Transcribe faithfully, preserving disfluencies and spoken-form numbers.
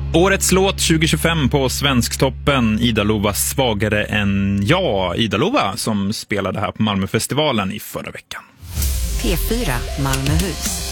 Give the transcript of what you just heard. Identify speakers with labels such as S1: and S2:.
S1: Årets låt tjugo tjugofem på Svensktoppen, Ida Lova svagare än jag. Ida Lova som spelade här på Malmöfestivalen i förra veckan.
S2: P fyra Malmöhus.